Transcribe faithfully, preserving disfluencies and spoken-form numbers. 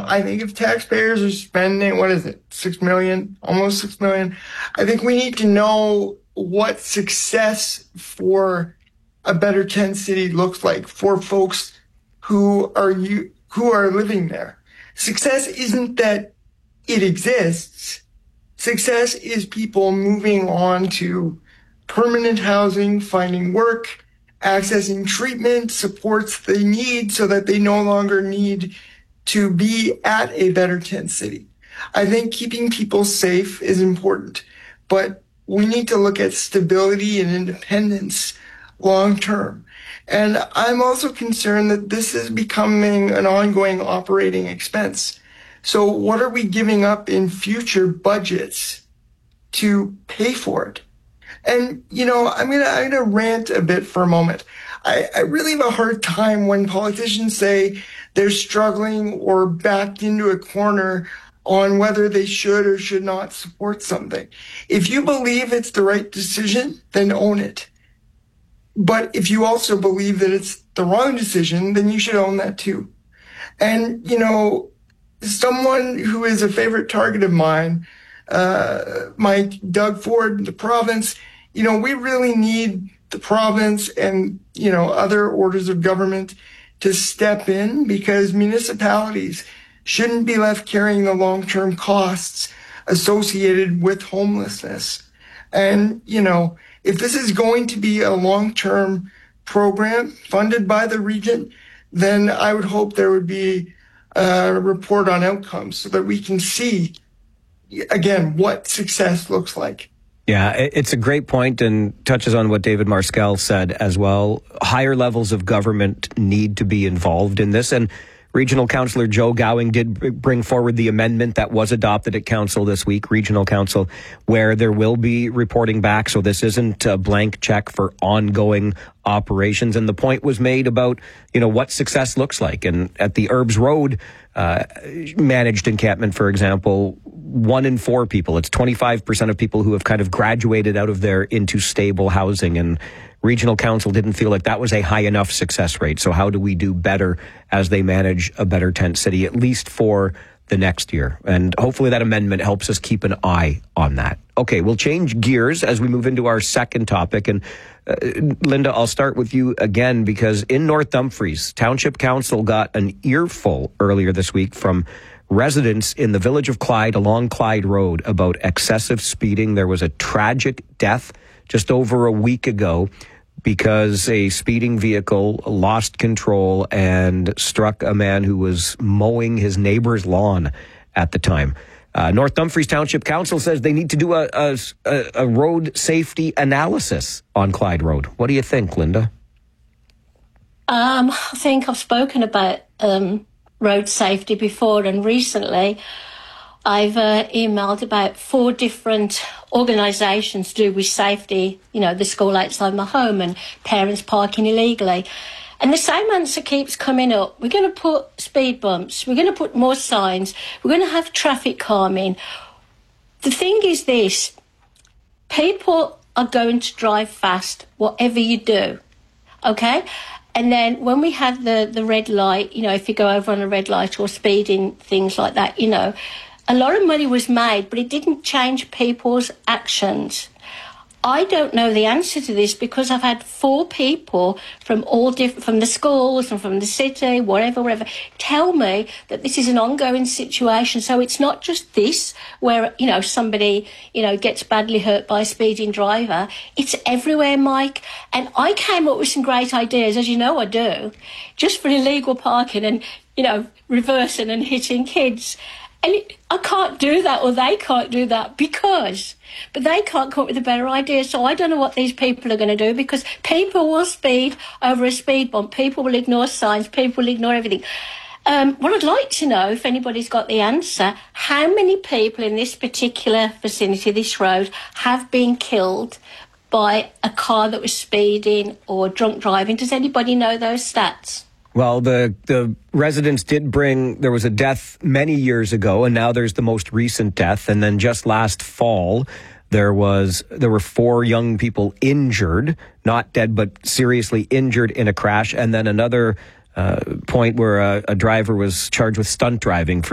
I think if taxpayers are spending, what is it, six million, almost six million, I think we need to know what success for a better tent city looks like for folks who are you who are living there. Success isn't that it exists. Success is people moving on to permanent housing, finding work, accessing treatment, supports they need so that they no longer need to be at a better tent city. I think keeping people safe is important, but we need to look at stability and independence long term. And I'm also concerned that this is becoming an ongoing operating expense. So what are we giving up in future budgets to pay for it? And, you know, I'm going to I'm gonna rant a bit for a moment. I, I really have a hard time when politicians say they're struggling or backed into a corner on whether they should or should not support something. If you believe it's the right decision, then own it. But if you also believe that it's the wrong decision, then you should own that too. And, you know, someone who is a favorite target of mine, uh, Mike Doug Ford, the province, you know, we really need the province and, you know, other orders of government to step in because municipalities shouldn't be left carrying the long-term costs associated with homelessness. And, you know, if this is going to be a long-term program funded by the region, then I would hope there would be a report on outcomes so that we can see, again, what success looks like. Yeah, it's a great point and touches on what David Marskell said as well. Higher levels of government need to be involved in this. And Regional Councillor Joe Gowing did bring forward the amendment that was adopted at Council this week, Regional Council, where there will be reporting back. So this isn't a blank check for ongoing operations. And the point was made about, you know, what success looks like. And at the Herbs Road uh, managed encampment, for example, one in four people, it's twenty-five percent of people who have kind of graduated out of there into stable housing. And Regional Council didn't feel like that was a high enough success rate. So how do we do better as they manage a better tent city, at least for the next year? And hopefully that amendment helps us keep an eye on that. Okay, we'll change gears as we move into our second topic. And uh, Linda, I'll start with you again, because in North Dumfries, Township Council got an earful earlier this week from residents in the village of Clyde along Clyde Road about excessive speeding. There was a tragic death just over a week ago because a speeding vehicle lost control and struck a man who was mowing his neighbor's lawn at the time. Uh, North Dumfries Township Council says they need to do a, a, a road safety analysis on Clyde Road. What do you think, Linda? Um, I think I've spoken about um, road safety before, and recently I've uh, emailed about four different organisations to do with safety, you know, the school outside my home and parents parking illegally. And the same answer keeps coming up. We're going to put speed bumps. We're going to put more signs. We're going to have traffic calming. The thing is this, people are going to drive fast, whatever you do, okay? And then when we have the, the red light, you know, if you go over on a red light or speeding, things like that, you know, a lot of money was made, but it didn't change people's actions. I don't know the answer to this because I've had four people from all different, from the schools and from the city, whatever, wherever, tell me that this is an ongoing situation. So it's not just this where, you know, somebody, you know, gets badly hurt by a speeding driver. It's everywhere, Mike. And I came up with some great ideas, as you know I do, just for illegal parking and, you know, reversing and hitting kids. And it, I can't do that, or they can't do that because, but they can't come up with a better idea. So I don't know what these people are going to do, because people will speed over a speed bump. People will ignore signs. People will ignore everything. Um, what I'd like to know, if anybody's got the answer, how many people in this particular vicinity, this road, have been killed by a car that was speeding or drunk driving? Does anybody know those stats? Well, the the residents did bring, there was a death many years ago, and now there's the most recent death. And then just last fall, there was there were four young people injured, not dead, but seriously injured in a crash. And then another uh, point where a, a driver was charged with stunt driving for